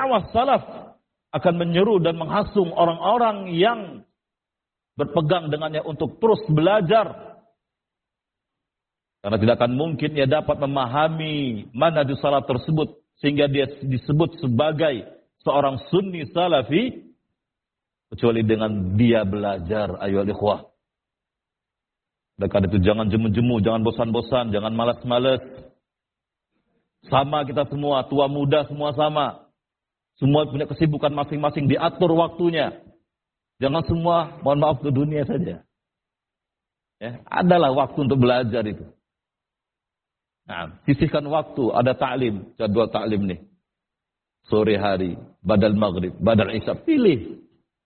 Dakwah salaf akan menyeru dan menghasung orang-orang yang berpegang dengannya untuk terus belajar. Karena tidak akan mungkin ia dapat memahami manhaj salaf tersebut sehingga dia disebut sebagai seorang sunni salafi kecuali dengan dia belajar, ayo ikhwah. Dan karena itu jangan jemu-jemu, jangan bosan-bosan, jangan malas-malas. Sama kita semua, tua muda semua sama. Semua punya kesibukan masing-masing, diatur waktunya. Jangan semua, mohon maaf, ke dunia saja. Ya, adalah waktu untuk belajar itu. Nah, sisihkan waktu, ada ta'lim, jadwal ta'lim nih. Sore hari, badal maghrib, badal isya, pilih.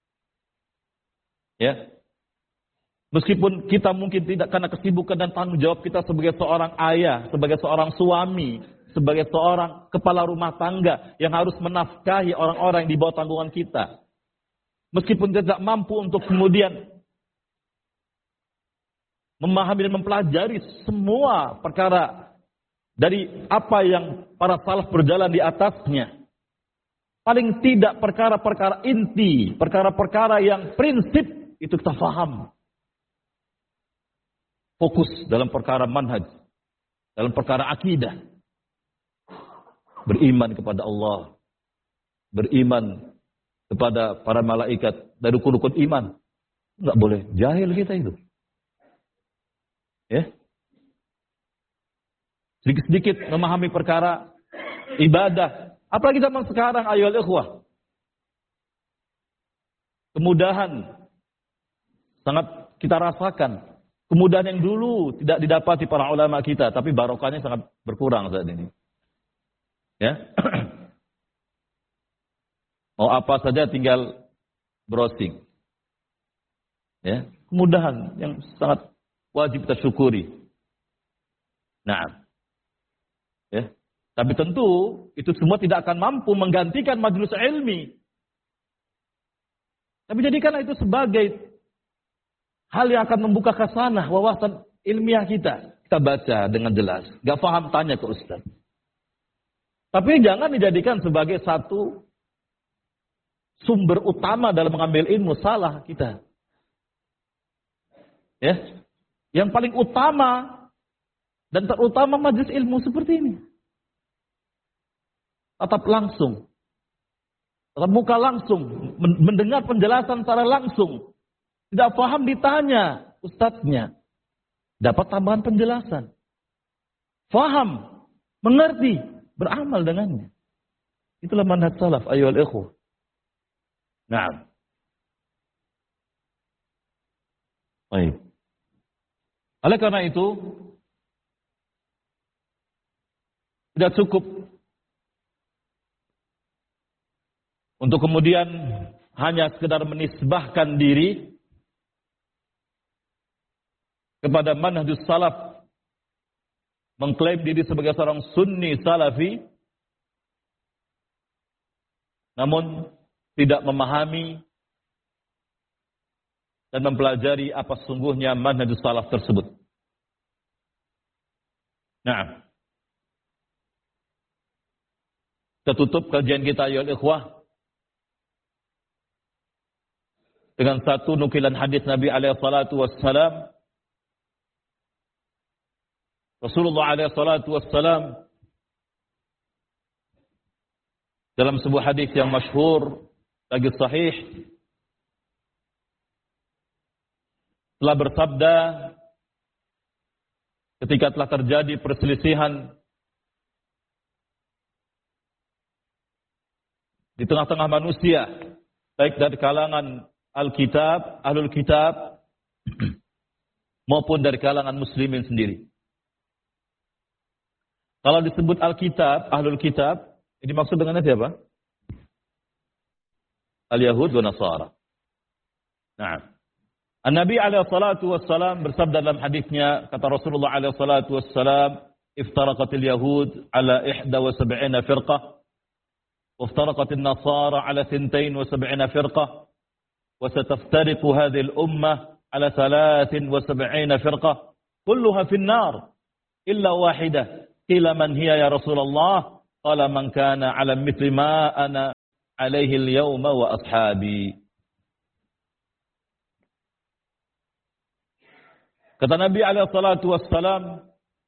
Ya. Meskipun kita mungkin tidak karena kesibukan dan tanggung jawab kita sebagai seorang ayah, sebagai seorang suami, sebagai seorang kepala rumah tangga yang harus menafkahi orang-orang yang di bawah tanggungan kita. Meskipun tidak mampu untuk kemudian memahami dan mempelajari semua perkara dari apa yang para salaf berjalan di atasnya. Paling tidak perkara-perkara inti, perkara-perkara yang prinsip itu kita faham. Fokus dalam perkara manhaj, dalam perkara akidah. Beriman kepada Allah, beriman kepada para malaikat dari rukun-rukun iman. Enggak boleh jahil kita itu. Ya. Sedikit-sedikit memahami perkara ibadah. Apalagi zaman sekarang, ayolah ikhwah. Kemudahan sangat kita rasakan. Kemudahan yang dulu tidak didapati para ulama kita, tapi barokahnya sangat berkurang saat ini. Ya. Mau apa saja tinggal browsing. Ya, kemudahan yang sangat wajib kita syukuri. Nah. Ya. Tapi tentu itu semua tidak akan mampu menggantikan majelis ilmi. Tapi jadikanlah itu sebagai hal yang akan membuka khasanah wawasan ilmiah kita. Kita baca dengan jelas. Gak paham, tanya ke ustaz. Tapi jangan dijadikan sebagai satu sumber utama dalam mengambil ilmu. Salah kita. Ya. Yang paling utama dan terutama majelis ilmu seperti ini. Tatap langsung. Tatap muka langsung. Mendengar penjelasan secara langsung. Tidak paham ditanya ustadznya. Dapat tambahan penjelasan. Faham. Mengerti. Beramal dengannya. Itulah manhaj salaf. Ayyuhal ikhwah. Nah. Baik. Oleh karena itu. Tidak cukup. Untuk kemudian hanya sekedar menisbahkan diri kepada manhajus salaf, mengklaim diri sebagai seorang sunni salafi, namun tidak memahami dan mempelajari apa sesungguhnya manhajus salaf tersebut. Nah, kita tutup kajian kita ya ikhwah dengan satu nukilan hadis Nabi alaihi salatu wassalam. Rasulullah alaihi salatu wassalam dalam sebuah hadis yang masyhur lagi sahih telah bersabda ketika telah terjadi perselisihan di tengah-tengah manusia baik dari kalangan Alkitab, Ahlul Kitab maupun dari kalangan muslimin sendiri. Kalau disebut Alkitab, Ahlul Kitab, ini maksud dengannya siapa? Al-Yahud wa Nasara. Nah, An-Nabi alaihi salatu wassalam bersabda dalam hadisnya, kata Rasulullah alaihi salatu wassalam, iftaraqatil Yahud ala 71 firqah, waftaraqatil Nasara ala 72 firqah, وستفترق هذه الأمة على 73 فرقة كلها في النار إلا واحدة قيل من هي يا رسول الله قال من كان على مثل ما أنا alaihi al-yawma wa ashabi. Kata Nabi alaihi salatu wassalam,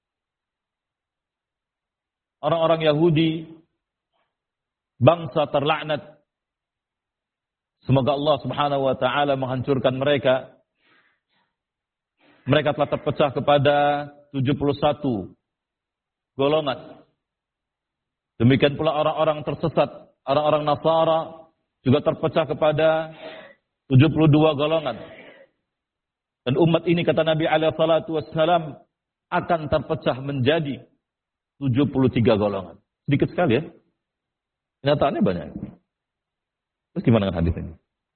orang-orang Yahudi, bangsa terlaknat, semoga Allah Subhanahu wa taala menghancurkan mereka. Mereka telah terpecah kepada 71 golongan. Demikian pula orang-orang tersesat, orang-orang Nasara juga terpecah kepada 72 golongan. Dan umat ini, kata Nabi alaihi salatu wassalam, akan terpecah menjadi 73 golongan. Sedikit sekali ya. Kenyataannya banyak. Terus gimana dengan hadis ini?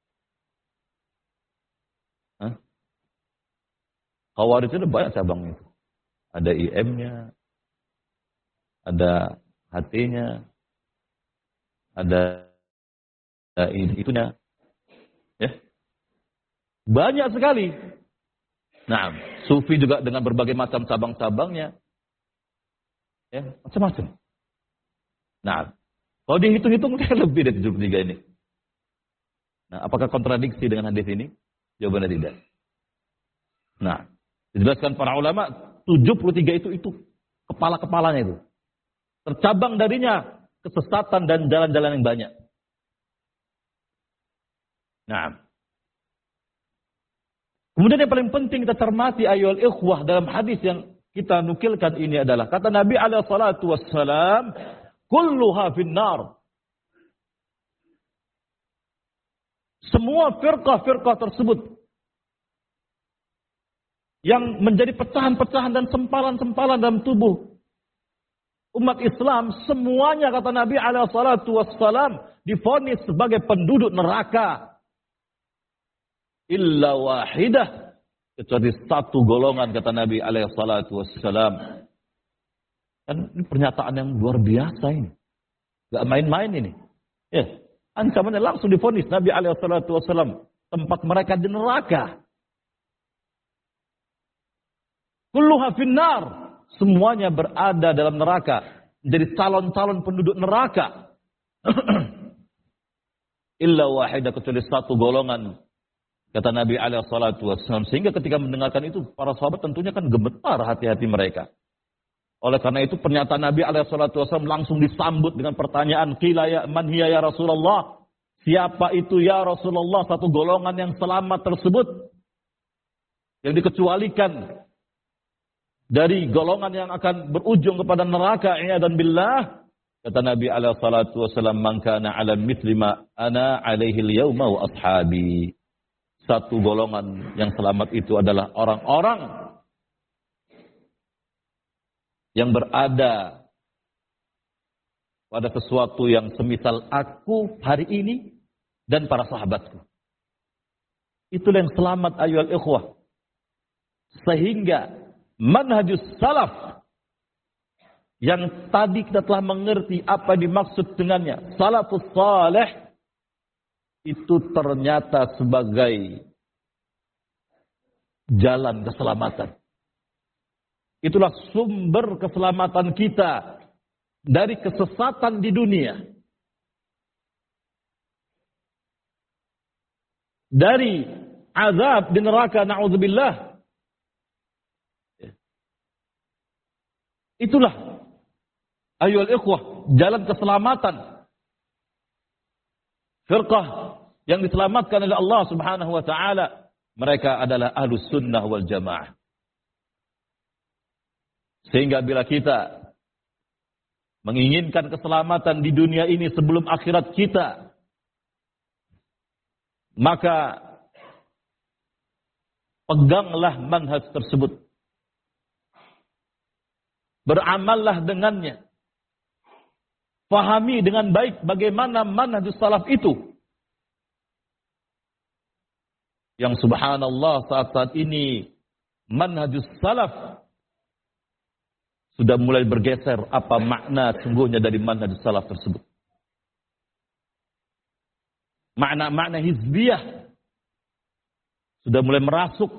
Khawarij itu banyak cabangnya. Ada IM-nya, ada HT-nya, ada itunya. Ya. Banyak sekali. Nah, Sufi juga dengan berbagai macam cabang-cabangnya. Ya, macam-macam. Nah, kalau dihitung-hitung lebih dari 73 ini. Nah, apakah kontradiksi dengan hadis ini? Jawabannya tidak. Nah, dijelaskan para ulama, 73 itu kepala-kepalanya itu. Tercabang darinya kesesatan dan jalan-jalan yang banyak. Nah, kemudian yang paling penting kita cermati ayyuhal ikhwah dalam hadis yang kita nukilkan ini adalah kata Nabi alaihi salatu wassalam, kulluha finnar. Semua firqah-firqah tersebut yang menjadi pecahan-pecahan dan sempalan-sempalan dalam tubuh umat Islam, semuanya kata Nabi alaihi salatu wassalam divonis sebagai penduduk neraka. Illa wahidah, kecuali satu golongan kata Nabi alaihi salatu wassalam. Dan ini pernyataan yang luar biasa ini. Gak main-main ini. Ya, ancamannya langsung divonis Nabi alaihi salatu wassalam, tempat mereka di neraka. Kulluha finnar, semuanya berada dalam neraka, menjadi calon-calon penduduk neraka. Illa wahidah, kecuali satu golongan kata Nabi alaihi salatu wassalam. Sehingga ketika mendengarkan itu para sahabat tentunya kan gemetar hati-hati mereka. Oleh karena itu pernyataan Nabi alaihi salatu wassalam langsung disambut dengan pertanyaan, qila ya man hiya ya Rasulullah? Siapa itu ya Rasulullah satu golongan yang selamat tersebut? Yang dikecualikan dari golongan yang akan berujung kepada neraka, i'adan billah. Kata Nabi alaihi salatu wasallam, man kana ala mithli ma ana alaihi al-yawma wa ashabi. Satu golongan yang selamat itu adalah orang-orang yang berada pada sesuatu yang semisal aku hari ini dan para sahabatku. Itulah yang selamat ayyuhal ikhwah. Sehingga manhajus salaf yang tadi kita telah mengerti apa dimaksud dengannya, salafus salih, itu ternyata sebagai jalan keselamatan. Itulah sumber keselamatan kita dari kesesatan di dunia, dari azab di neraka, na'udzubillah. Itulah ayyuhal ikhwah jalan keselamatan. Firqah yang diselamatkan oleh Allah Subhanahu wa taala, mereka adalah ahlus sunnah wal jamaah. Sehingga bila kita menginginkan keselamatan di dunia ini sebelum akhirat kita, maka peganglah manhaj tersebut. Beramallah dengannya. Fahami dengan baik bagaimana manhajus salaf itu. Yang subhanallah saat-saat ini manhajus salaf sudah mulai bergeser apa makna sungguhnya dari manhajus salaf tersebut. Makna-makna hizbiyah sudah mulai merasuk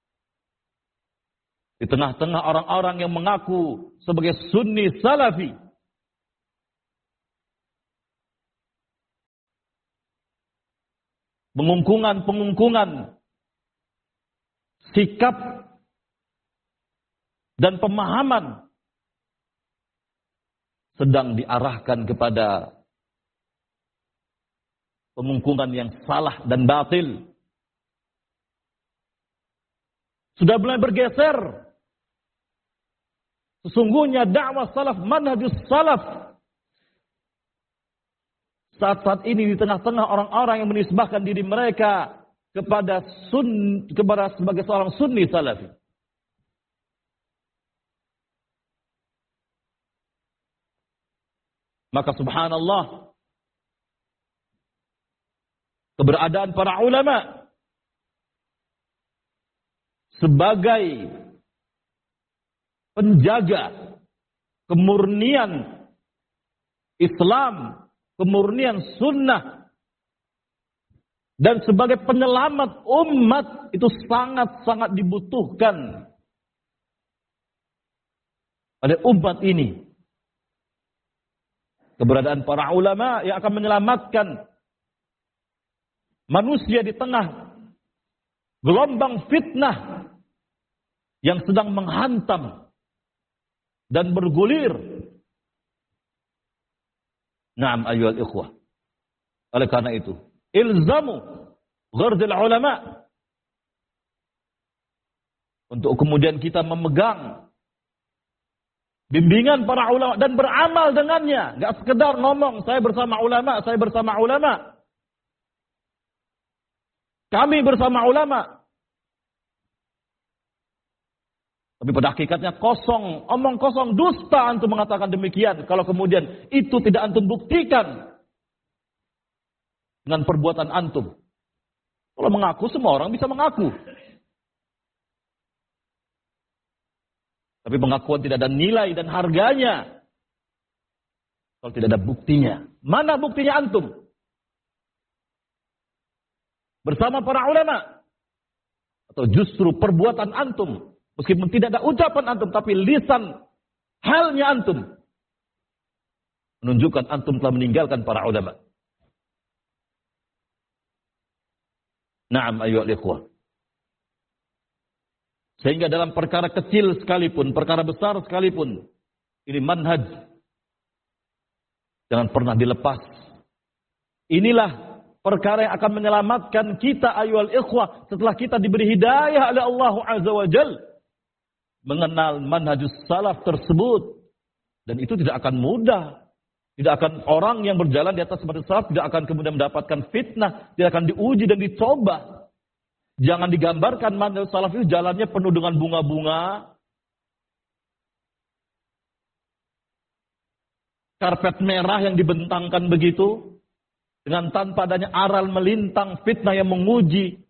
di tengah-tengah orang-orang yang mengaku sebagai sunni salafi. pengungkungan sikap dan pemahaman sedang diarahkan kepada pengungkungan yang salah dan batil. Sudah mulai bergeser. Sesungguhnya dakwah salaf, manhajus salaf, saat ini di tengah-tengah orang-orang yang menisbahkan diri mereka kepada sebagai seorang sunni salafi. Maka subhanallah, keberadaan para ulama sebagai penjaga kemurnian Islam, kemurnian sunnah, dan sebagai penyelamat umat itu sangat-sangat dibutuhkan pada umat ini. Keberadaan para ulama yang akan menyelamatkan manusia di tengah gelombang fitnah yang sedang menghantam dan bergulir. Naam ayyuhal ikhwah. Oleh karena itu, ilzamu ghardil ulama, untuk kemudian kita memegang bimbingan para ulama dan beramal dengannya. Gak sekedar ngomong, saya bersama ulama, saya bersama ulama, kami bersama ulama. Tapi pada hakikatnya kosong, omong kosong, dusta antum mengatakan demikian. Kalau kemudian itu tidak antum buktikan dengan perbuatan antum. Kalau mengaku, semua orang bisa mengaku. Tapi pengakuan tidak ada nilai dan harganya kalau tidak ada buktinya. Mana buktinya antum? Bersama para ulama? Atau justru perbuatan antum? Meskipun tidak ada ucapan antum, tapi lisan halnya antum menunjukkan antum telah meninggalkan para ulama. Naam ayyuhal ikhwah. Sehingga dalam perkara kecil sekalipun, perkara besar sekalipun, ini manhaj jangan pernah dilepas. Inilah perkara yang akan menyelamatkan kita ayyuhal ikhwah setelah kita diberi hidayah oleh Allah Azza wa Jalla mengenal manhajus salaf tersebut. Dan itu tidak akan mudah. Tidak akan orang yang berjalan di atas manhajus salaf tidak akan kemudian mendapatkan fitnah, tidak akan diuji dan dicoba. Jangan digambarkan manhajus salaf itu jalannya penuh dengan bunga-bunga, karpet merah yang dibentangkan begitu, dengan tanpa adanya aral melintang fitnah yang menguji.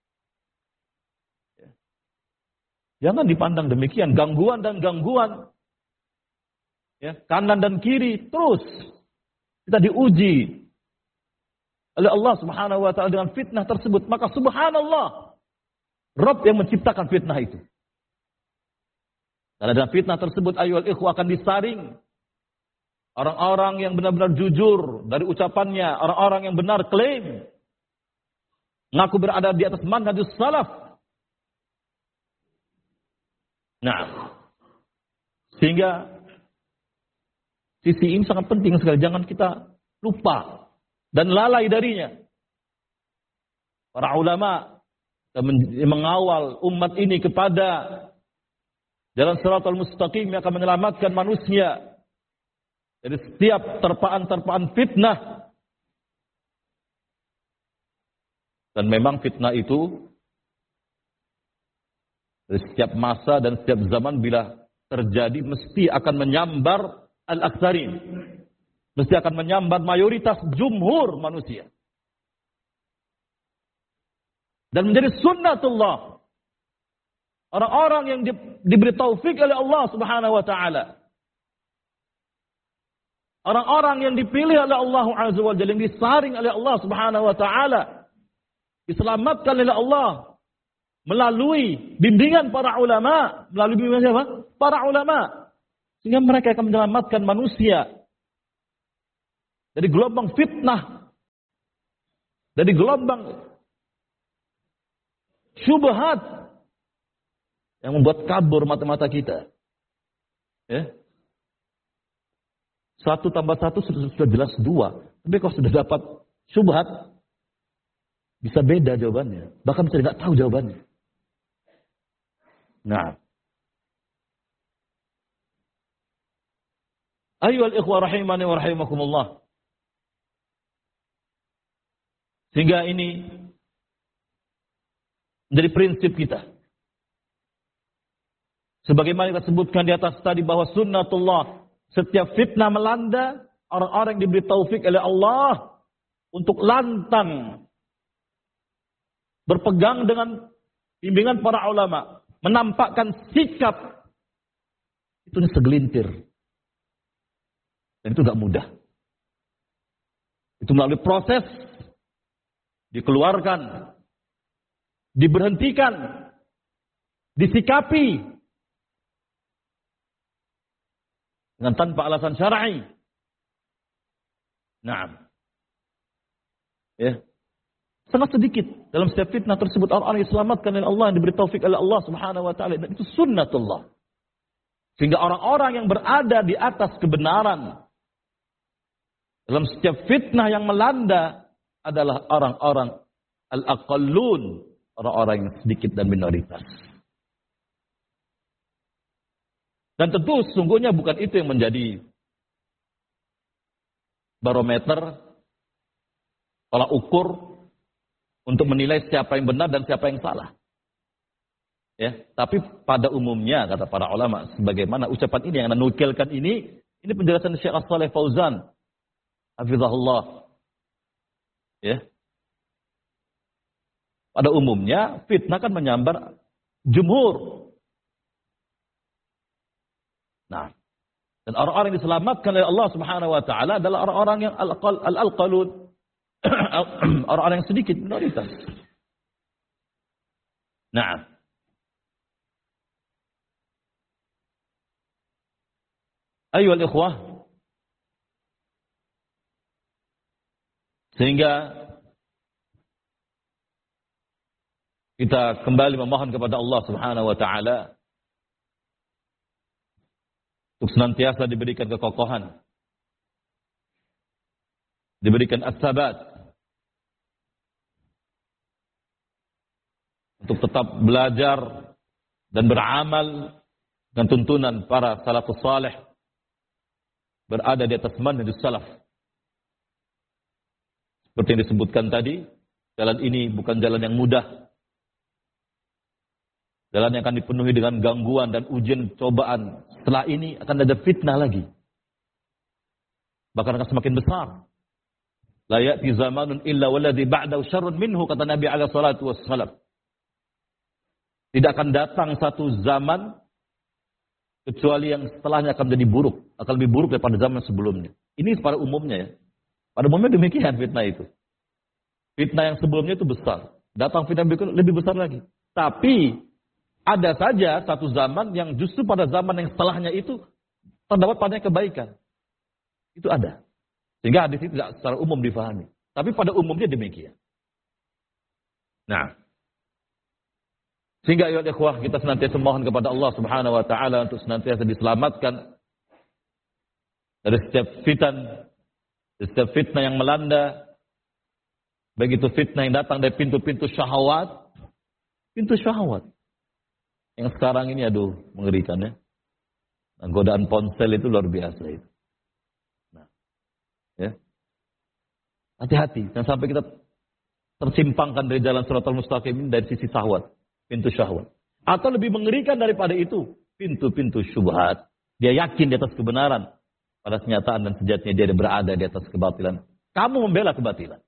Jangan dipandang demikian, gangguan dan gangguan. Ya, kanan dan kiri terus kita diuji oleh Allah Subhanahu wa taala dengan fitnah tersebut. Maka subhanallah, Rabb yang menciptakan fitnah itu. Karena dalam fitnah tersebut ayyuhal ikhwah akan disaring orang-orang yang benar-benar jujur dari ucapannya, orang-orang yang benar klaim ngaku berada di atas manhajus salaf. Nah, sehingga sisi ini sangat penting sekali. Jangan kita lupa dan lalai darinya. Para ulama mengawal umat ini kepada jalan shiratal mustaqim yang akan menyelamatkan manusia dari setiap terpaan-terpaan fitnah. Dan memang fitnah itu dari setiap masa dan setiap zaman bila terjadi mesti akan menyambar al-aktsarin. Mesti akan menyambar mayoritas jumhur manusia. Dan menjadi sunnatullah. Orang-orang yang diberi taufik oleh Allah Subhanahu wa taala. Orang-orang yang dipilih oleh Allah Azza wa Jalla, yang disaring oleh Allah Subhanahu wa taala, diselamatkan oleh Allah melalui bimbingan para ulama, melalui bimbingan siapa? Para ulama. Sehingga mereka akan menyelamatkan manusia dari gelombang fitnah, dari gelombang syubhat yang membuat kabur mata-mata kita. Ya. 1 tambah 1 sudah jelas 2. Tapi kalau sudah dapat syubhat, bisa beda jawabannya. Bahkan bisa tidak tahu jawabannya. Nah. Ayyuhal ikhwah rahimani wa rahimakumullah. Sehingga ini menjadi prinsip kita. Sebagaimana kita sebutkan di atas tadi bahwa sunnatullah, setiap fitnah melanda, orang-orang yang diberi taufik oleh Allah untuk lantang berpegang dengan bimbingan para ulama, menampakkan sikap itu segelintir. Dan itu gak mudah. Itu melalui proses dikeluarkan, diberhentikan, disikapi dengan tanpa alasan syar'i. Nah, ya, sangat sedikit dalam setiap fitnah tersebut orang-orang yang diselamatkan oleh Allah, yang diberi taufik oleh Allah Subhanahu wa taala, dan itu sunnatullah. Sehingga orang-orang yang berada di atas kebenaran dalam setiap fitnah yang melanda adalah orang-orang al-aqallun, orang-orang yang sedikit dan minoritas. Dan tentu sesungguhnya bukan itu yang menjadi barometer, tolak ukur untuk menilai siapa yang benar dan siapa yang salah. Ya, tapi pada umumnya kata para ulama, sebagaimana ucapan ini yang menukilkan ini penjelasan Syekh As-Shalih Fauzan, hafizahullah. Ya. Pada umumnya fitnah kan menyambar jumhur. Nah, dan orang-orang yang diselamatkan oleh Allah Subhanahu wa taala adalah orang-orang yang al-qalun, orang-orang yang sedikit minoritas. Nah, ayyuhal ikhwah, sehingga kita kembali memohon kepada Allah Subhanahu wa taala untuk senantiasa diberikan kekokohan, diberikan as-sabat, untuk tetap belajar dan beramal dengan tuntunan para salafus salih, berada di atas manhajus salaf. Seperti yang disebutkan tadi, jalan ini bukan jalan yang mudah. Jalan yang akan dipenuhi dengan gangguan dan ujian cobaan. Setelah ini akan ada fitnah lagi. Bahkan akan semakin besar. La ya'ti zamanun illa walladhi ba'dahu syarrun minhu, kata Nabi alaihi salatu wassalam. Tidak akan datang satu zaman kecuali yang setelahnya akan menjadi buruk. Akan lebih buruk daripada zaman sebelumnya. Ini pada umumnya ya. Pada umumnya demikian fitnah itu. Fitnah yang sebelumnya itu besar. Datang fitnah berikutnya lebih besar lagi. Tapi ada saja satu zaman yang justru pada zaman yang setelahnya itu terdapat padanya kebaikan. Itu ada. Sehingga hadis itu tidak secara umum difahami. Tapi pada umumnya demikian. Nah, sehingga ya ikhwah, kita senantiasa mohon kepada Allah Subhanahu wa taala untuk senantiasa diselamatkan dari setiap fitnah yang melanda. Baik itu fitnah yang datang dari pintu-pintu syahwat, yang sekarang ini aduh mengerikan ya. Godaan ponsel itu luar biasa itu. Nah, ya. Hati-hati, jangan sampai kita tersimpangkan dari jalan Shiratal Mustaqim ini dari sisi syahwat, pintu syahwat. Atau lebih mengerikan daripada itu, pintu-pintu syubhat. Dia yakin di atas kebenaran, pada kenyataan dan sejatinya dia berada di atas kebatilan. Kamu membela kebatilan.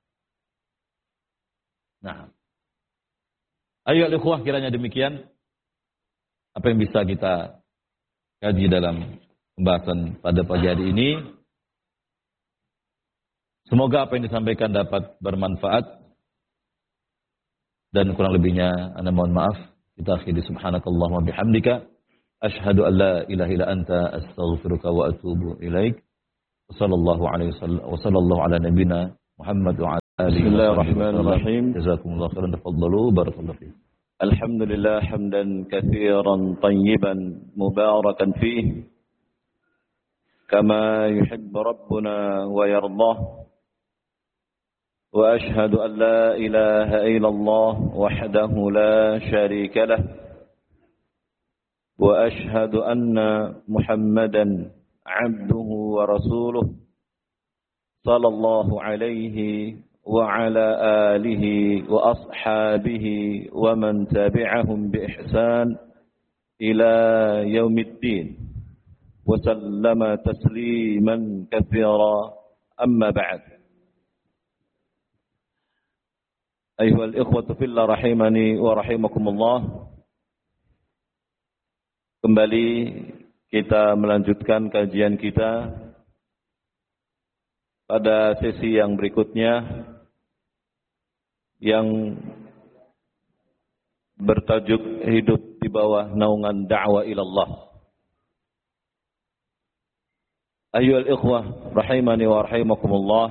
Nah, ayo ikhwah, kiranya demikian apa yang bisa kita kaji dalam pembahasan pada pagi hari ini. Semoga apa yang disampaikan dapat bermanfaat, dan kurang lebihnya ana mohon maaf. Kita akhiri subhanakallahumma bihamdika asyhadu an la ilaha illa anta astaghfiruka wa atubu ilaik. Wassallallahu alaihi wasallam wa sallallahu ala nabiyyina Muhammad wa ala alihi. Bismillahirrahmanirrahim. Jazakumullahu khairan, tafaddalu, barakallahu fiik. الحمد لله حمدا كثيرا طيبا مباركا فيه كما يحب ربنا ويرضاه وأشهد أن لا إله إلا الله وحده لا شريك له وأشهد أن محمدا عبده ورسوله صلى الله عليه وعلى آله وأصحابه ومن تبعهم بإحسان إلى يوم الدين وسلم تسليما كثيرا أما بعد أيها الإخوة في الله رحمني ورحمكم الله. Kembali kita melanjutkan kajian kita pada sesi yang berikutnya yang bertajuk hidup di bawah naungan dakwah ilallah. Ayyuhal ikhwah rahimani wa rahimakumullah.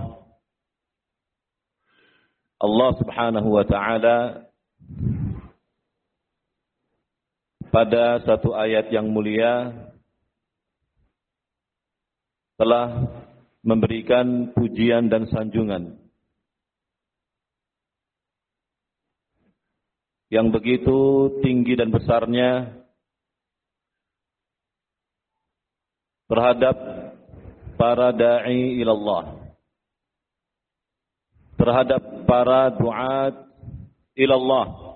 Allah Subhanahu wa taala pada satu ayat yang mulia telah memberikan pujian dan sanjungan yang begitu tinggi dan besarnya terhadap para da'i ilallah, terhadap para du'at ilallah.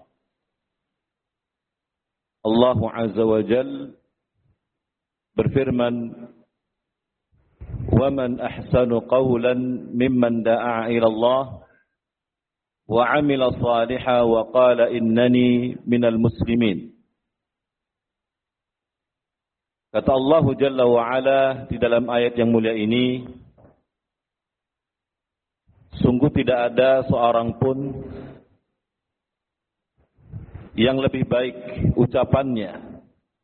Allah Azza wa Jal berfirman, وَمَنْ أَحْسَنُ قَوْلًا مِمَّنْ دَعَا إِلَى اللَّهِ وَعَمِلَ صَالِحًا وَقَالَ إِنَّنِي مِنَ الْمُسْلِمِينَ. Kata Allah Jalla wa Ala di dalam ayat yang mulia ini, sungguh tidak ada seorang pun yang lebih baik ucapannya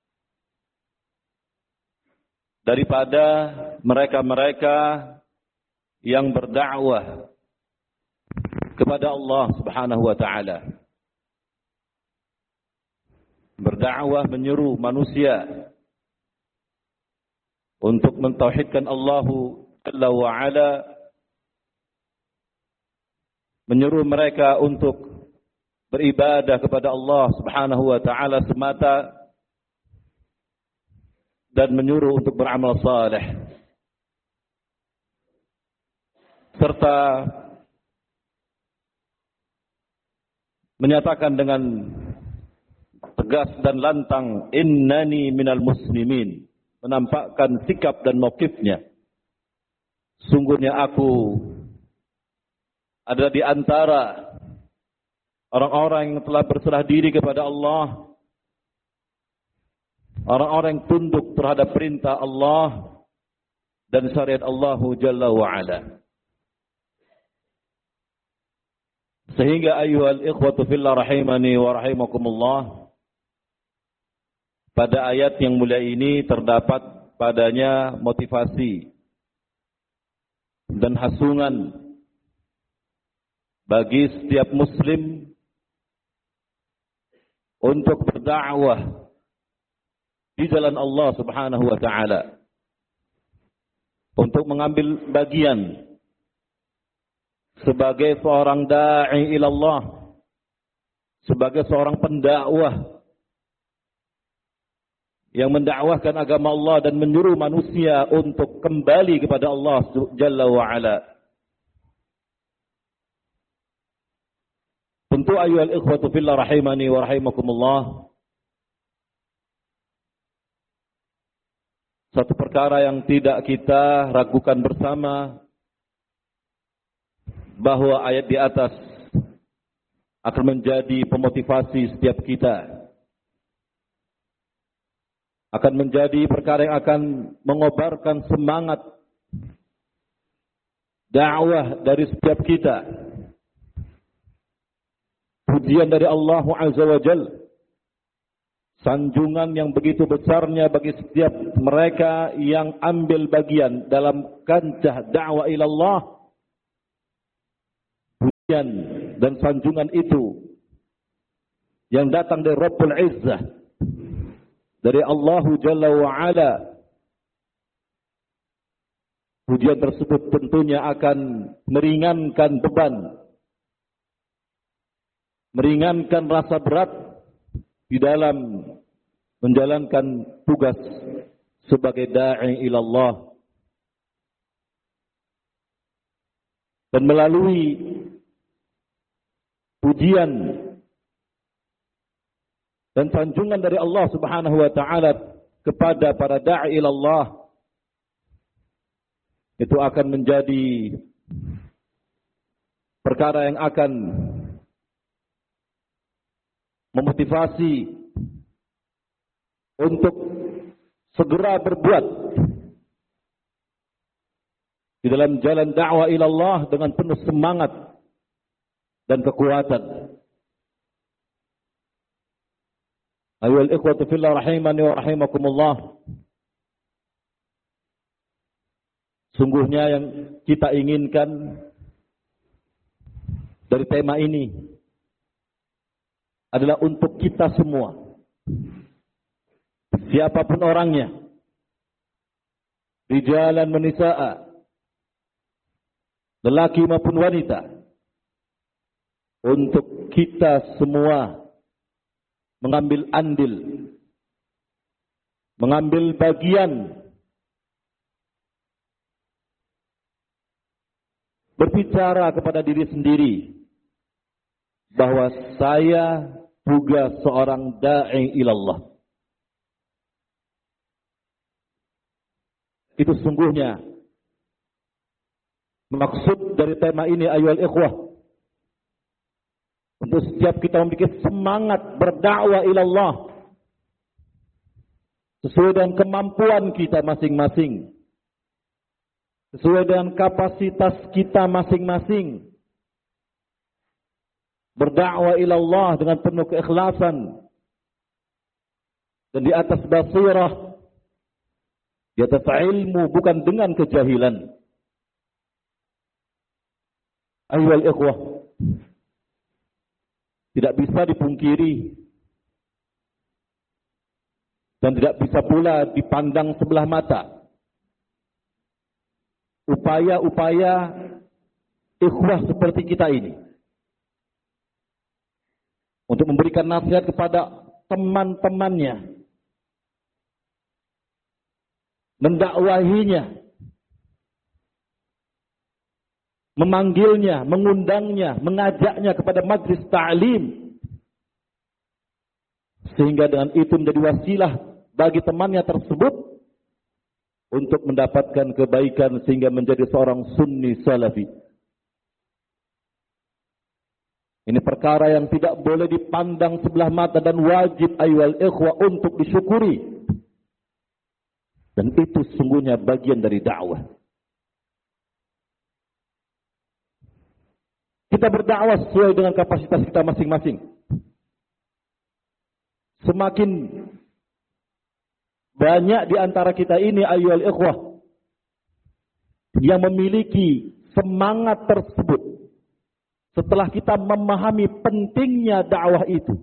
daripada mereka-mereka yang berdakwah kepada Allah Subhanahu wa taala. Berdakwah menyeru manusia untuk mentauhidkan Allah Jalla wa Ala, menyeru mereka untuk beribadah kepada Allah Subhanahu wa taala semata dan menyuruh untuk beramal saleh, serta menyatakan dengan tegas dan lantang, innani minal muslimin, menampakkan sikap dan mauqifnya, sungguhnya aku ada di antara orang-orang yang telah berserah diri kepada Allah, orang-orang yang tunduk terhadap perintah Allah dan syariat Allah Jalla wa'ala. Sehingga ayyuhal ikhwatu fillah rahimani wa rahimakumullah, pada ayat yang mulia ini terdapat padanya motivasi dan hasungan bagi setiap muslim untuk berdakwah di jalan Allah Subhanahu wa taala, untuk mengambil bagian sebagai seorang da'i ilallah, sebagai seorang pendakwah yang mendakwahkan agama Allah dan menyuruh manusia untuk kembali kepada Allah Jalla wa Ala. Tentu ayyuhal ikhwatu fillah rahimani wa rahimakumullah, satu perkara yang tidak kita ragukan bersama, bahwa ayat di atas akan menjadi pemotivasi setiap kita, akan menjadi perkara yang akan mengobarkan semangat dakwah dari setiap kita. Pujian dari Allah Azza wa Jalla, sanjungan yang begitu besarnya bagi setiap mereka yang ambil bagian dalam kancah dakwah ilallah. Pujian dan sanjungan itu yang datang dari Rabbul Izzah, dari Allah Jalla wa'ala. Pujian tersebut tentunya akan meringankan beban, meringankan rasa berat di dalam menjalankan tugas sebagai da'i ilallah. Dan melalui pujian dan sanjungan dari Allah Subhanahu wa taala kepada para da'i ilallah, itu akan menjadi perkara yang akan memotivasi untuk segera berbuat di dalam jalan dakwah ilallah dengan penuh semangat dan kekuatan. Ayyuhal ikhwatu fillah rahimani wa rahimakumullah. Sungguhnya yang kita inginkan dari tema ini adalah untuk kita semua, siapapun orangnya, rijalan wa nisaa, lelaki maupun wanita, untuk kita semua mengambil andil, mengambil bagian, berbicara kepada diri sendiri bahwa saya juga seorang da'i ilallah. Itu sungguhnya maksud dari tema ini, ayyuhal ikhwah. Untuk setiap kita memiliki semangat berdakwah ilallah sesuai dengan kemampuan kita masing-masing, sesuai dengan kapasitas kita masing-masing. Berdakwah ilallah dengan penuh keikhlasan dan di atas basirah, di atas ilmu, bukan dengan kejahilan. Ayyuhal ikhwah, tidak bisa dipungkiri dan tidak bisa pula dipandang sebelah mata upaya-upaya ikhwah seperti kita ini untuk memberikan nasihat kepada teman-temannya, mendakwahinya, memanggilnya, mengundangnya, mengajaknya kepada majlis ta'lim, sehingga dengan itu menjadi wasilah bagi temannya tersebut untuk mendapatkan kebaikan sehingga menjadi seorang sunni salafi. Ini perkara yang tidak boleh dipandang sebelah mata dan wajib ayyuhal ikhwah untuk disyukuri. Dan itu sesungguhnya bagian dari dakwah. Kita berdakwah sesuai dengan kapasitas kita masing-masing. Semakin banyak di antara kita ini ayyuhal ikhwah yang memiliki semangat tersebut, setelah kita memahami pentingnya dakwah itu,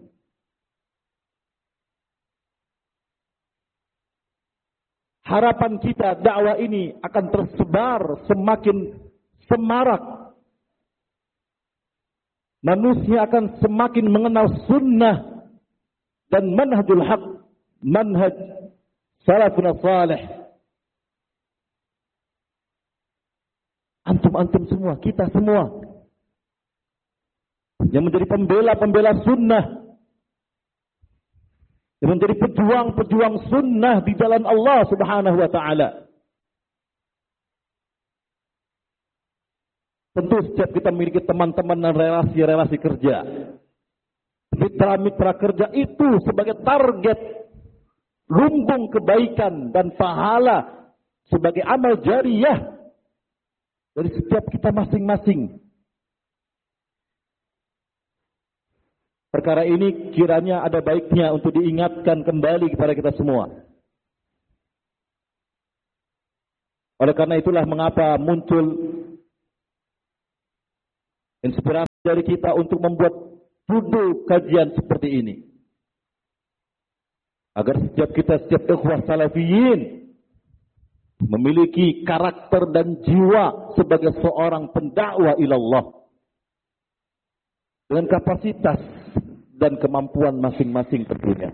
harapan kita dakwah ini akan tersebar semakin semarak. Manusia akan semakin mengenal sunnah dan manhajul haq, manhaj salafun salih. Antum semua, kita semua yang menjadi pembela sunnah, yang menjadi pejuang sunnah di jalan Allah Subhanahu wa taala. Tentu setiap kita memiliki teman-teman dan relasi-relasi kerja. Mitra-mitra kerja itu sebagai target lumbung kebaikan dan pahala sebagai amal jariyah dari setiap kita masing-masing. Perkara ini kiranya ada baiknya untuk diingatkan kembali kepada kita semua. Oleh karena itulah mengapa muncul inspirasi dari kita untuk membuat duduk kajian seperti ini. Agar setiap ikhwah salafiyin memiliki karakter dan jiwa sebagai seorang pendakwah ilallah. Dengan kapasitas dan kemampuan masing-masing tentunya.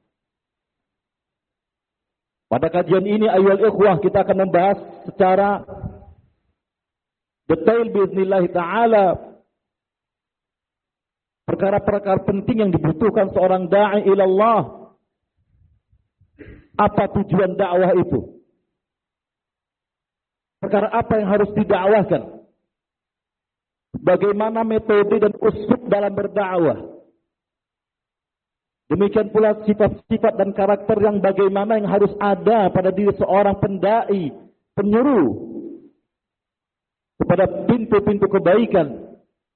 Pada kajian ini ayyuhal ikhwah kita akan membahas secara detail biiznillah ta'ala perkara-perkara penting yang dibutuhkan seorang da'i ilallah. Apa tujuan dakwah itu? Perkara apa yang harus didakwahkan? Bagaimana metode dan uslub dalam berdakwah? Demikian pula sifat-sifat dan karakter yang bagaimana yang harus ada pada diri seorang pendai, penyeru kepada pintu-pintu kebaikan.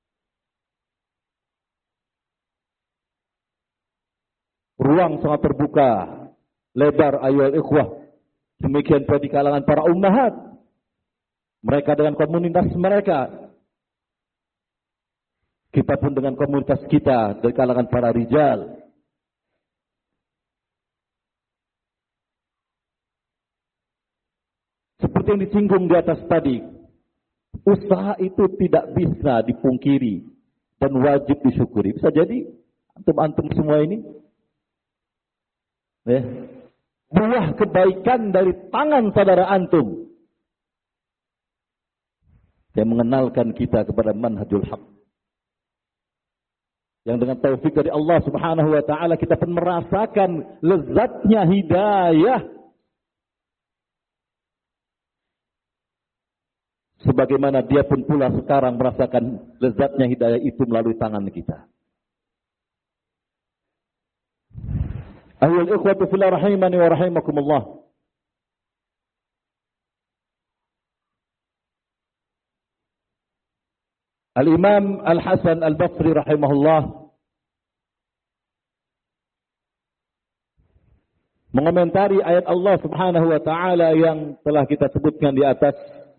Ruang sangat terbuka, lebar ayyuhal ikhwah. Demikian pula di kalangan para ummahat. Mereka dengan komunitas mereka. Kita pun dengan komunitas kita dari kalangan para rijal. Seperti yang disinggung di atas tadi, usaha itu tidak bisa dipungkiri dan wajib disyukuri. Bisa jadi antum-antum semua ini buah kebaikan dari tangan saudara antum yang mengenalkan kita kepada manhajul haq. Yang dengan taufik dari Allah Subhanahu wa taala kita pun merasakan lezatnya hidayah. Sebagaimana dia pun pula sekarang merasakan lezatnya hidayah itu melalui tangan kita. Ayyuhal ikhwatu fillah rahimani wa rahimakumullah. Al-Imam Al-Hasan Al-Basri rahimahullah mengomentari ayat Allah Subhanahu wa taala yang telah kita sebutkan di atas.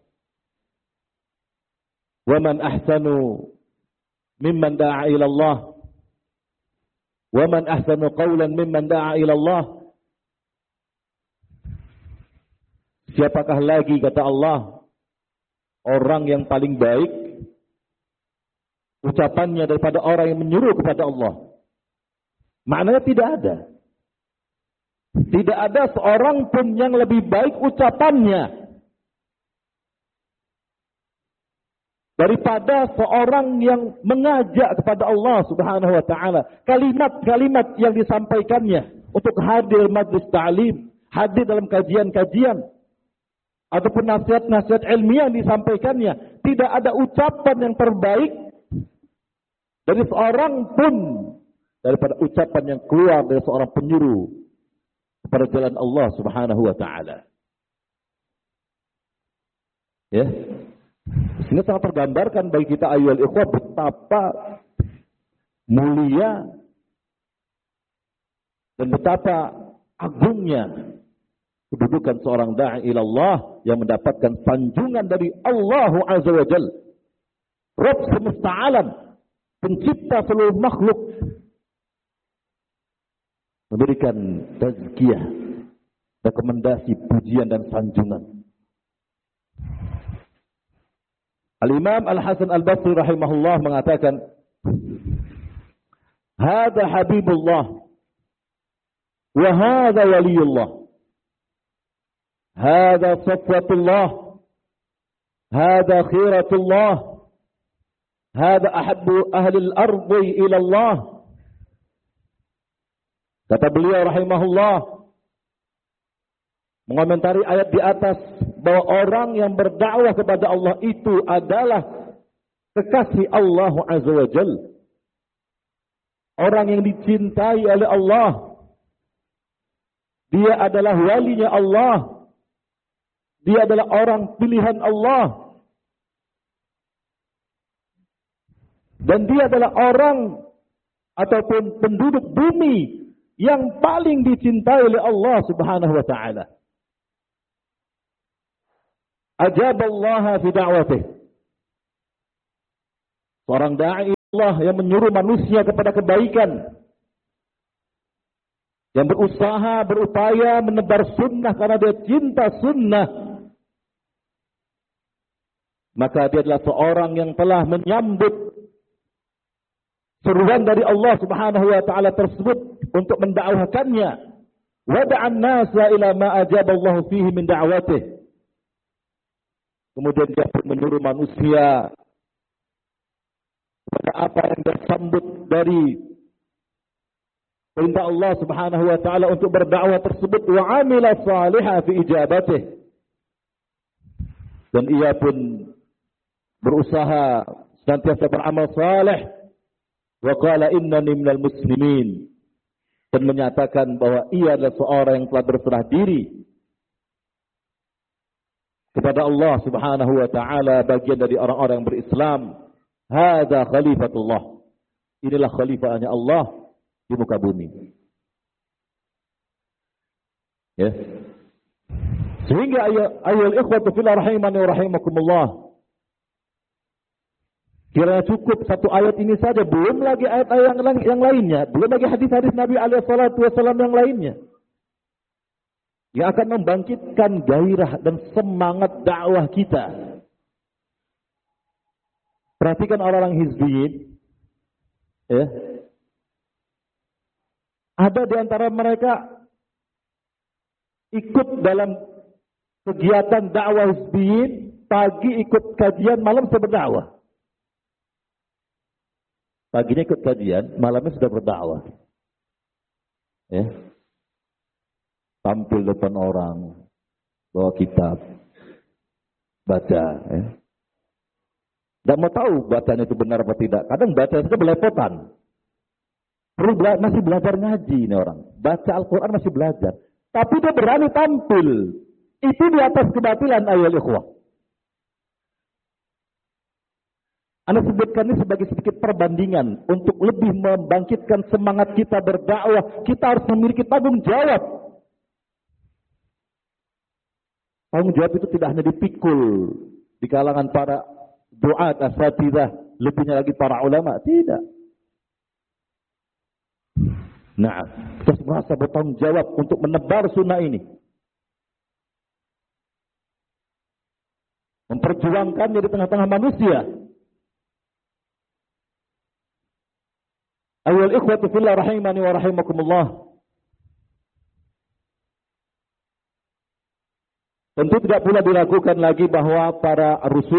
Wa man ahsanu mimman da'a ila Allah. Wa man ahsanu qawlan mimman da'a ila Allah. Siapakah lagi kata Allah orang yang paling baik ucapannya daripada orang yang menyuruh kepada Allah? Maknanya tidak ada. Tidak ada seorang pun yang lebih baik ucapannya daripada seorang yang mengajak kepada Allah Subhanahu wa taala. Kalimat-kalimat yang disampaikannya untuk hadir majlis ta'lim, hadir dalam kajian-kajian ataupun nasihat-nasihat ilmiah yang disampaikannya, tidak ada ucapan yang terbaik dari seorang pun daripada ucapan yang keluar dari seorang penyuruh kepada jalan Allah Subhanahu wa taala. Ya. Sehingga sangat tergambarkan bagi kita ayyuhal ikhwah betapa mulia dan betapa agungnya kedudukan seorang da'i ilallah yang mendapatkan sanjungan dari Allah Azza wa Jalla, Rabb semesta alam, pencipta seluruh makhluk, memberikan tazkiyah, rekomendasi, pujian dan sanjungan. Al-Imam Al-Hasan Al-Basri rahimahullah mengatakan, "Hada habibullah wa hada waliyullah. Hada safwatullah. Hada khiratullah. Hada ahabbu ahli al-ardi ila Allah." Kata beliau rahimahullah mengomentari ayat di atas bahwa orang yang berdakwah kepada Allah itu adalah kekasih Allah Azza wa Jalla. Orang yang dicintai oleh Allah. Dia adalah walinya Allah. Dia adalah orang pilihan Allah. Dan dia adalah orang ataupun penduduk bumi yang paling dicintai oleh Allah Subhanahu wa taala. Ajaballaha fi da'watih. Seorang da'i Allah yang menyuruh manusia kepada kebaikan, yang berusaha, berupaya menebar sunnah karena dia cinta sunnah, maka dia adalah seorang yang telah menyambut seruan dari Allah Subhanahu wa taala tersebut untuk mendakwahkannya. Wada'an nasa ila ma ajaballahu fihi min da'watih. Kemudian dia pun menyuruh manusia kepada apa yang disambut dari perintah Allah Subhanahu wa taala untuk berdakwah tersebut, wa amila salihah fi ijabatih. Dan ia pun berusaha senantiasa beramal saleh. Wa qala innani minal muslimin. Dan menyatakan bahwa ia adalah seorang yang telah berserah diri kepada Allah Subhanahu wa taala, bagian dari orang-orang yang berislam. Hadza khalifatullah. Inilah khalifahnya Allah di muka bumi. Ya. Sehingga ayyuhal ikhwatu fillah rahimani wa rahimakumullah, kira cukup satu ayat ini saja, belum lagi ayat-ayat yang lainnya, belum lagi hadis-hadis Nabi alaihi salatu wasallam yang lainnya, yang akan membangkitkan gairah dan semangat dakwah kita. Perhatikan orang-orang hizbiyin, ya. Ada di antara mereka ikut dalam kegiatan dakwah hizbiyin, pagi ikut kajian, malam sudah berdakwah. Paginya ikut kajian, malamnya sudah berdakwah. Ya. Tampil depan orang, bawa kitab, baca. Ya. Tidak mau tahu bacanya itu benar atau tidak. Kadang baca saja belepotan. Masih belajar ngaji ini orang. Baca Al-Quran masih belajar. Tapi dia berani tampil. Itu di atas kebatilan, ayyuhal ikhwah. Anda sebutkan ini sebagai sedikit perbandingan untuk lebih membangkitkan semangat kita berdakwah. Kita harus memiliki tanggung jawab. Tanggung jawab itu tidak hanya dipikul di kalangan para duat, asatidzah, lebihnya lagi para ulama. Tidak. Nah, kita merasa bertanggung jawab untuk menebar sunnah ini. Memperjuangkannya di tengah-tengah manusia. Ayyuhal ikhwatu fillah rahimani wa rahimakumullah. Tentu tidak pula diragukan lagi bahwa para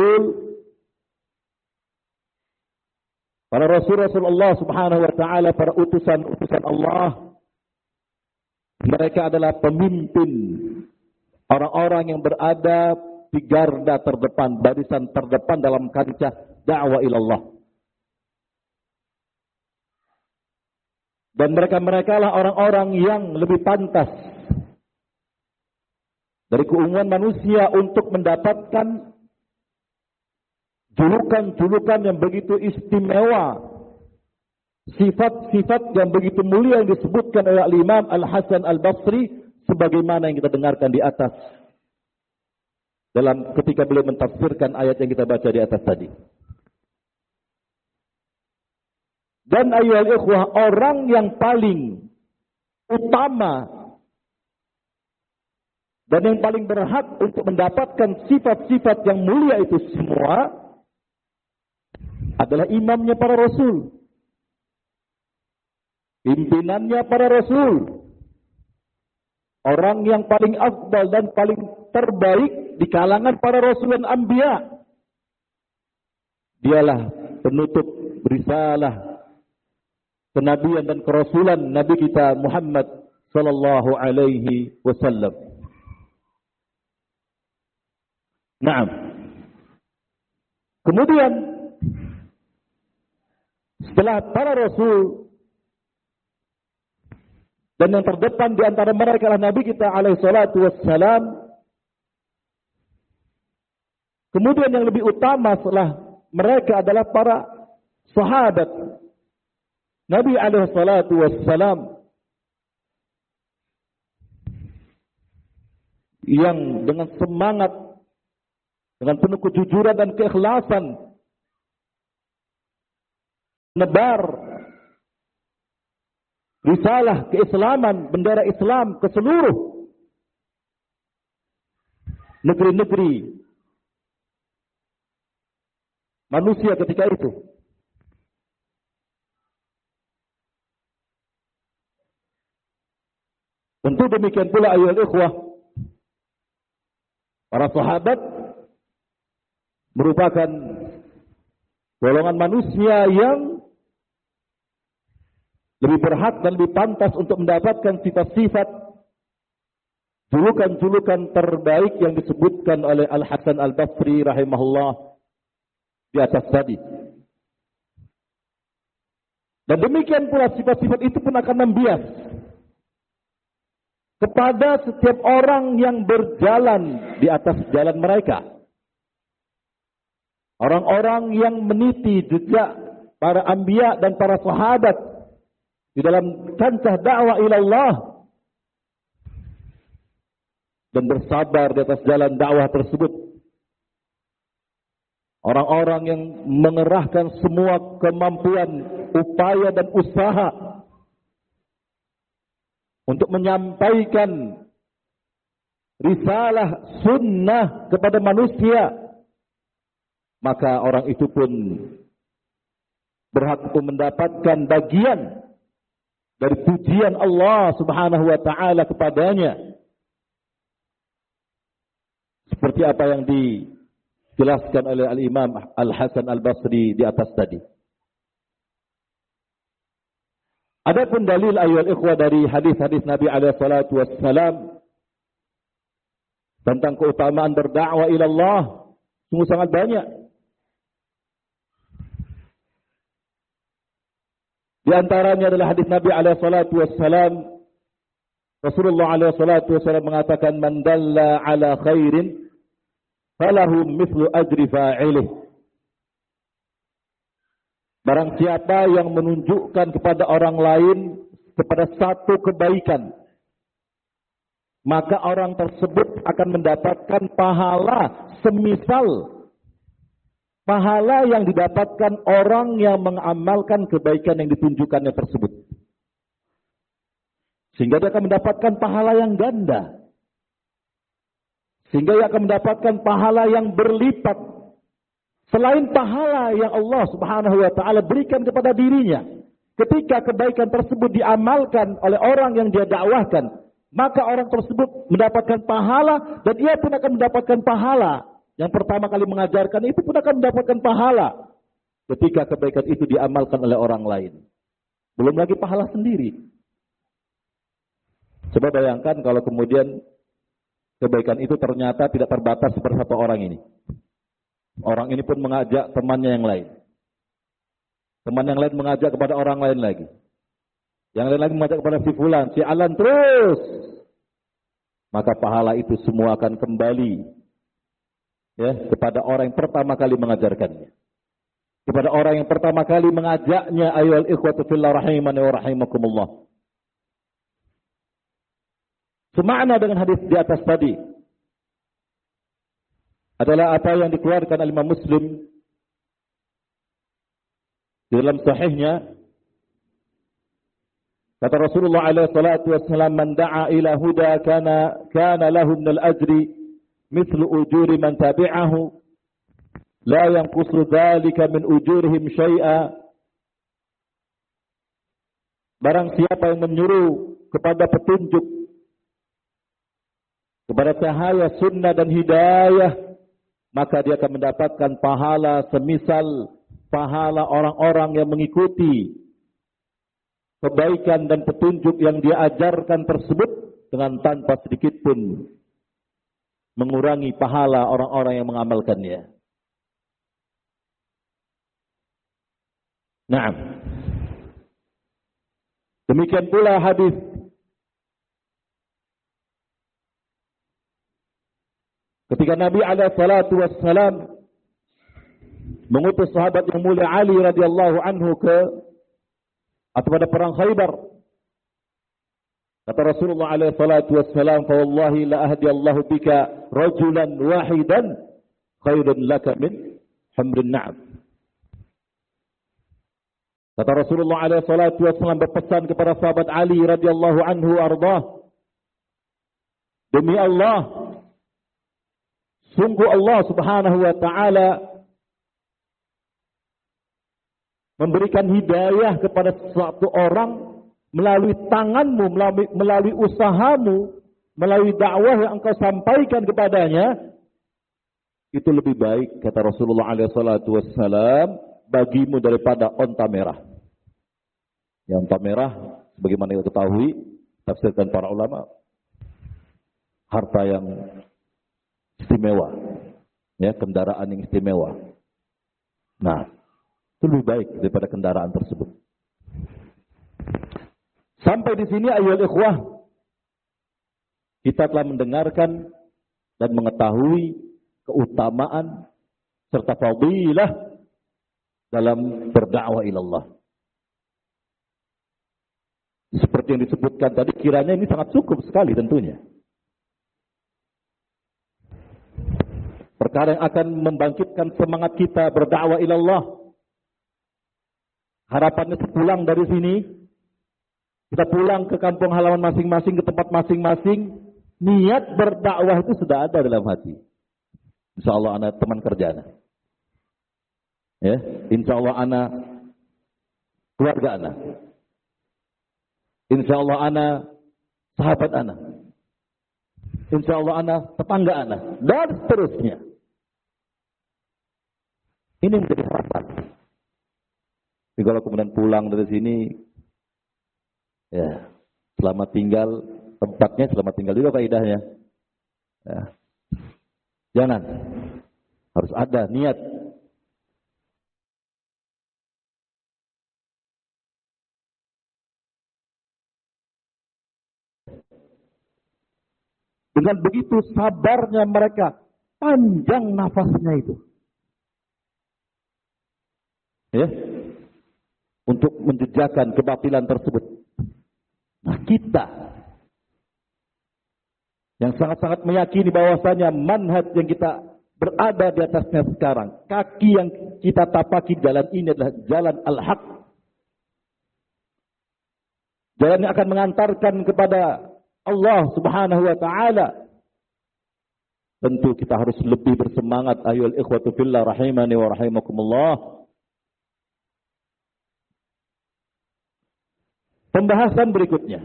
Rasul-Rasulullah Subhanahu wa taala, para utusan Allah, mereka adalah pemimpin orang-orang yang berada di garda terdepan, barisan terdepan dalam kancah dakwah ilallah. Dan mereka lah orang-orang yang lebih pantas dari keumuman manusia untuk mendapatkan julukan-julukan yang begitu istimewa, sifat-sifat yang begitu mulia yang disebutkan oleh Imam Al-Hasan Al-Basri, sebagaimana yang kita dengarkan di atas dalam ketika beliau mentafsirkan ayat yang kita baca di atas tadi. Dan ayyuhal ikhwah, orang yang paling utama dan yang paling berhak untuk mendapatkan sifat-sifat yang mulia itu semua adalah imamnya para rasul, pimpinannya para rasul, orang yang paling afdal dan paling terbaik di kalangan para rasul dan anbiya. Dialah penutup risalah kenabian dan kerasulan Nabi kita Muhammad sallallahu alaihi wasallam. Naam. Kemudian setelah para rasul dan yang terdepan di antara mereka adalah Nabi kita alaihi salatu wassalam, kemudian yang lebih utama setelah mereka adalah para sahabat Nabi alaihi salatu wassalam, yang dengan semangat, dengan penuh kejujuran dan keikhlasan menebar risalah keislaman, bendera Islam ke seluruh negeri-negeri manusia ketika itu. Tentu demikian pula ayyuhal ikhwah, para sahabat merupakan golongan manusia yang lebih berhak dan lebih pantas untuk mendapatkan sifat-sifat julukan-julukan terbaik yang disebutkan oleh Al-Hasan Al-Basri rahimahullah di atas tadi. Dan demikian pula sifat-sifat itu pun akan membias kepada setiap orang yang berjalan di atas jalan mereka. Orang-orang yang meniti jejak para anbiya dan para sahabat di dalam kancah dakwah ilallah dan bersabar di atas jalan dakwah tersebut. Orang-orang yang mengerahkan semua kemampuan, upaya dan usaha untuk menyampaikan risalah sunnah kepada manusia, maka orang itu pun berhak untuk mendapatkan bagian dari pujian Allah Subhanahu wa taala kepadanya. Seperti apa yang dijelaskan oleh Al-Imam Al-Hasan Al-Basri di atas tadi. Adapun dalil ayyuhal ikhwah dari hadis-hadis Nabi alaihi salatu wassalam tentang keutamaan berdakwah ila Allah sungguh sangat banyak. Di antaranya adalah hadis Nabi alaihi salatu wassalam, Rasulullah alaihi salatu wassalam mengatakan, man dalla ala khairin falahu mithlu ajri fa'ilih. Barang siapa yang menunjukkan kepada orang lain kepada satu kebaikan, maka orang tersebut akan mendapatkan pahala semisal pahala yang didapatkan orang yang mengamalkan kebaikan yang ditunjukkannya tersebut. Sehingga dia akan mendapatkan pahala yang ganda. Sehingga dia akan mendapatkan pahala yang berlipat. Selain pahala yang Allah Subhanahu wa taala berikan kepada dirinya ketika kebaikan tersebut diamalkan oleh orang yang dia dakwahkan, maka orang tersebut mendapatkan pahala dan ia pun akan mendapatkan pahala. Yang pertama kali mengajarkan itu pun akan mendapatkan pahala ketika kebaikan itu diamalkan oleh orang lain. Belum lagi pahala sendiri. Coba bayangkan kalau kemudian kebaikan itu ternyata tidak terbatas pada satu orang ini. Orang ini pun mengajak temannya yang lain. Teman yang lain mengajak kepada orang lain lagi. Yang lain lagi mengajak kepada si fulan, si alan terus. Maka pahala itu semua akan kembali ya kepada orang yang pertama kali mengajarkannya. Kepada orang yang pertama kali mengajaknya, ayyuhal ikhwatu fillah rahimani wa rahimakumullah. Semakna dengan hadis di atas tadi adalah apa yang dikeluarkan oleh Imam Muslim di dalam sahihnya. Kata Rasulullah alaihi salatu wassalam, man da'a ila huda kana lahu min al-ajri mithlu ujuri man tabi'ahu la yanqusu dhalika min ujurihim syai'a. Barang siapa yang menyuruh kepada petunjuk, kepada cahaya sunnah dan hidayah, maka dia akan mendapatkan pahala semisal pahala orang-orang yang mengikuti kebaikan dan petunjuk yang dia ajarkan tersebut dengan tanpa sedikit pun mengurangi pahala orang-orang yang mengamalkannya. Naam. Demikian pula hadis ketika Nabi alaihi salatu wassalam mengutus sahabat yang mulia Ali radhiyallahu anhu pada perang Khaybar. Kata Rasulullah alaihi salatu wassalam, "Fa wallahi la ahdiyallahu bika rajulan wahidan khairun laka min humrin na'am." Kata Rasulullah alaihi salatu wasallam berpesan kepada sahabat Ali radhiyallahu anhu ardah, demi Allah, sungguh Allah Subhanahu wa taala memberikan hidayah kepada suatu orang melalui tanganmu, melalui usahamu, melalui dakwah yang engkau sampaikan kepadanya, itu lebih baik, kata Rasulullah alaihi salatu wassalam, bagimu daripada onta merah. Yang onta merah, sebagaimana kita ketahui, tafsirkan para ulama, harta yang istimewa, ya, kendaraan yang istimewa. Nah, itu lebih baik daripada kendaraan tersebut. Sampai di sini ayyuhal ikhwah, kita telah mendengarkan dan mengetahui keutamaan serta fadilah dalam berdakwah ilallah. Seperti yang disebutkan tadi, kiranya ini sangat cukup sekali tentunya. Perkara yang akan membangkitkan semangat kita berdakwah ilallah. Harapannya sepulang dari sini, kita pulang ke kampung halaman masing-masing, ke tempat masing-masing, niat berdakwah itu sudah ada dalam hati. Insya Allah anak teman kerja anak. Ya, insya Allah anak keluarga anak. Insya Allah anak sahabat anak. Insya Allah anak tetangga anak. Dan seterusnya. Ini menjadi harapan. Tapi kalau kemudian pulang dari sini, ya, selamat tinggal, tempatnya selamat tinggal juga kaidahnya. Ya. Jangan. Harus ada niat. Dengan begitu sabarnya mereka, panjang nafasnya itu. Ya. Untuk menjejakan kebatilan tersebut. Nah, kita yang sangat-sangat meyakini bahwasanya manhaj yang kita berada di atasnya sekarang, kaki yang kita tapaki jalan ini adalah jalan al-haq. Jalan yang akan mengantarkan kepada Allah Subhanahu wa taala. Tentu kita harus lebih bersemangat, ayyuhal ikhwatu fillah rahimani wa rahimakumullah. Pembahasan berikutnya.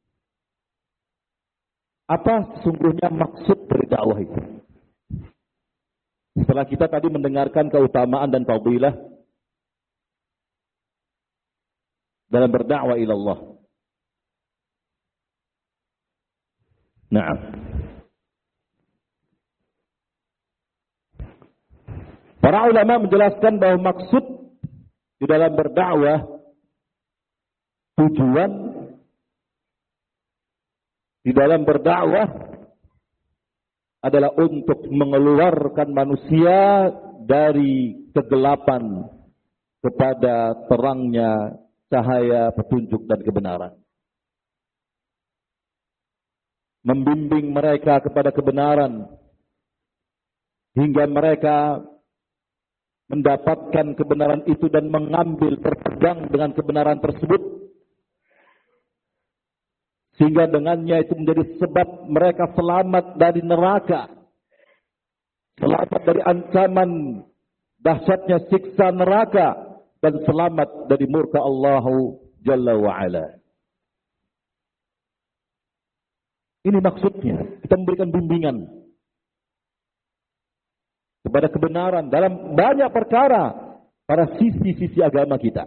Apa sesungguhnya maksud dari dakwah itu? Setelah kita tadi mendengarkan keutamaan dan fadilah dalam berdakwah ilallah. Nah, para ulama menjelaskan bahwa maksud di dalam berdakwah, tujuan di dalam berdakwah adalah untuk mengeluarkan manusia dari kegelapan kepada terangnya cahaya petunjuk dan kebenaran. Membimbing mereka kepada kebenaran hingga mereka mendapatkan kebenaran itu dan mengambil berpegang dengan kebenaran tersebut, sehingga dengannya itu menjadi sebab mereka selamat dari neraka, selamat dari ancaman dahsyatnya siksa neraka, dan selamat dari murka Allah Jalla wa'ala. Ini maksudnya, kita memberikan bimbingan kepada kebenaran dalam banyak perkara pada sisi-sisi agama kita.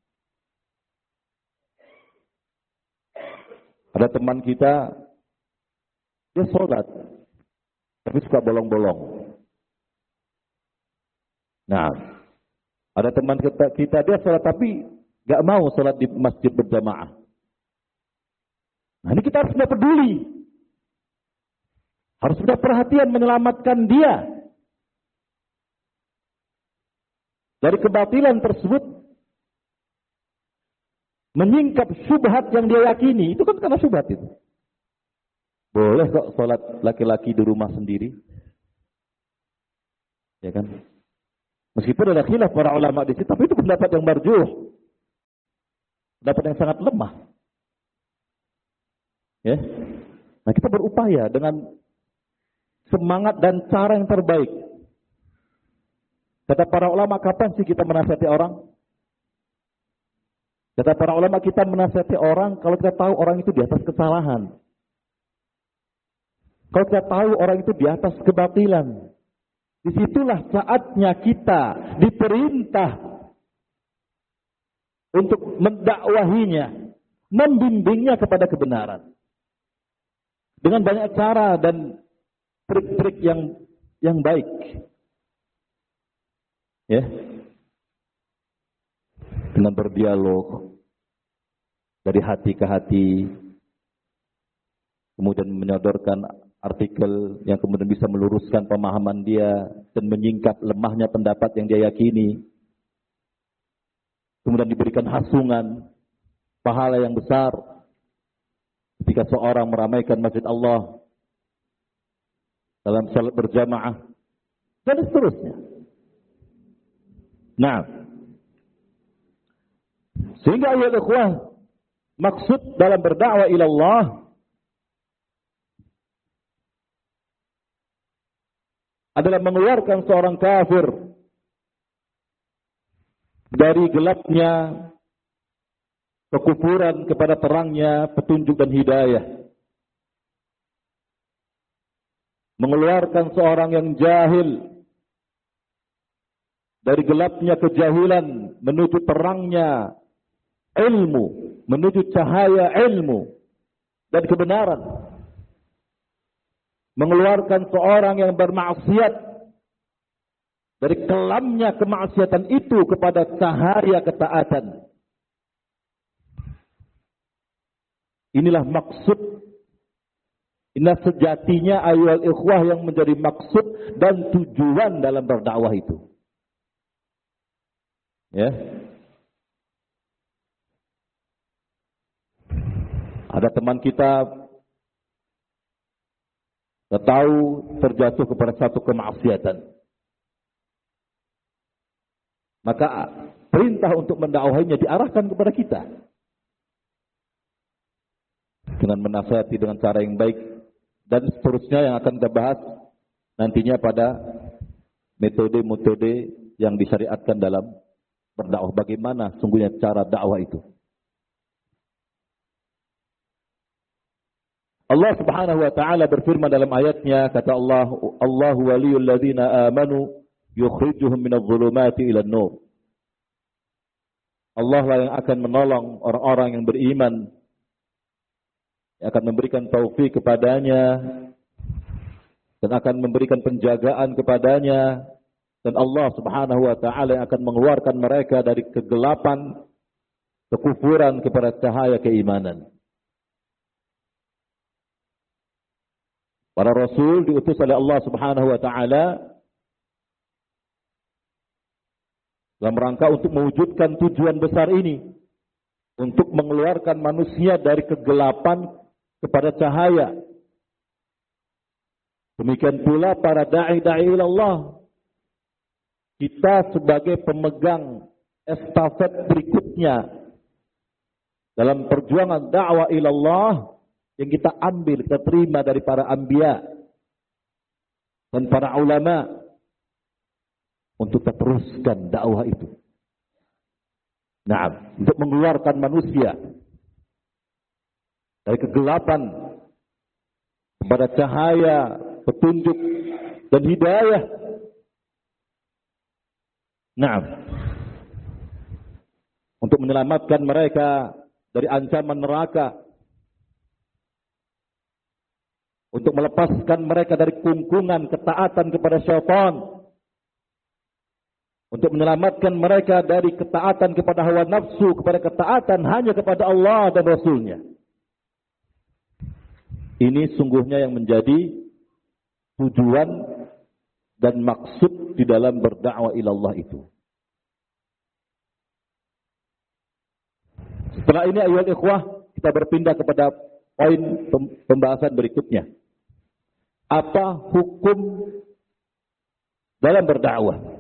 Ada teman kita, dia sholat, tapi suka bolong-bolong. Nah, ada teman kita dia sholat tapi gak mau sholat di masjid berjamaah. Nah, ini kita harus sudah peduli. Harus sudah perhatian menyelamatkan dia dari kebatilan tersebut, menyingkap syubhat yang dia yakini. Itu kan karena syubhat itu. Boleh kok sholat laki-laki di rumah sendiri, ya kan? Meskipun ada khilaf para ulama di situ, tapi itu pendapat yang marjuh. pendapat yang sangat lemah. Ya. Nah, kita berupaya dengan semangat dan cara yang terbaik. Kata para ulama, kapan sih kita menasihati orang? Kata para ulama, kita menasihati orang kalau kita tahu orang itu di atas kesalahan. Kalau kita tahu orang itu di atas kebatilan. Disitulah saatnya kita diperintah untuk mendakwahinya, membimbingnya kepada kebenaran. Dengan banyak cara dan trik-trik yang baik. Ya. Dengan berdialog dari hati ke hati, kemudian menyodorkan artikel yang kemudian bisa meluruskan pemahaman dia dan menyingkap lemahnya pendapat yang dia yakini. Kemudian diberikan hasungan pahala yang besar ketika seorang meramaikan masjid Allah dalam salat berjamaah dan seterusnya. Nah, sehingga ayat ikhwah, maksud dalam berdakwah ila Allah adalah mengeluarkan seorang kafir dari gelapnya kekufuran kepada terangnya petunjuk dan hidayah. Mengeluarkan seorang yang jahil dari gelapnya kejahilan menuju terangnya ilmu, menuju cahaya ilmu dan kebenaran. Mengeluarkan seorang yang bermaksiat dari kelamnya kemaksiatan itu kepada cahaya ketaatan. Inilah maksud, inilah sejatinya ayat ikhwah yang menjadi maksud dan tujuan dalam berdakwah itu. Ya. Ada teman kita tahu terjatuh kepada satu kemaksiatan. Maka perintah untuk mendakwahinya diarahkan kepada kita. Dengan menasihati dengan cara yang baik dan seterusnya yang akan kita bahas nantinya pada metode-metode yang disyariatkan dalam berdakwah. Bagaimana sungguhnya cara dakwah itu. Allah Subhanahu wa taala berfirman dalam ayatnya, kata Allah, Allahu waliyul ladzina amanu yukhrijuhum minadh dhulumati ilan nur. Allah lah yang akan menolong orang-orang yang beriman, yang akan memberikan taufik kepadanya dan akan memberikan penjagaan kepadanya, dan Allah Subhanahu wa taala yang akan mengeluarkan mereka dari kegelapan kekufuran kepada cahaya keimanan. Para rasul diutus oleh Allah Subhanahu wa taala dalam rangka untuk mewujudkan tujuan besar ini, untuk mengeluarkan manusia dari kegelapan kepada cahaya. Demikian pula para dai-dai ilallah. Kita sebagai pemegang estafet berikutnya dalam perjuangan dakwah ilallah yang kita ambil, kita terima dari para anbiya dan para ulama untuk kita teruskan dakwah itu. Nah, untuk mengeluarkan manusia dari kegelapan kepada cahaya, petunjuk dan hidayah. Nah, untuk menyelamatkan mereka dari ancaman neraka, untuk melepaskan mereka dari kungkungan ketaatan kepada syaitan, untuk menyelamatkan mereka dari ketaatan kepada hawa nafsu, kepada ketaatan hanya kepada Allah dan Rasulnya. Ini sungguhnya yang menjadi tujuan dan maksud di dalam berdakwah ilallah itu. Setelah ini ayat ikhwah, kita berpindah kepada poin pembahasan berikutnya. Apa hukum dalam berdakwah?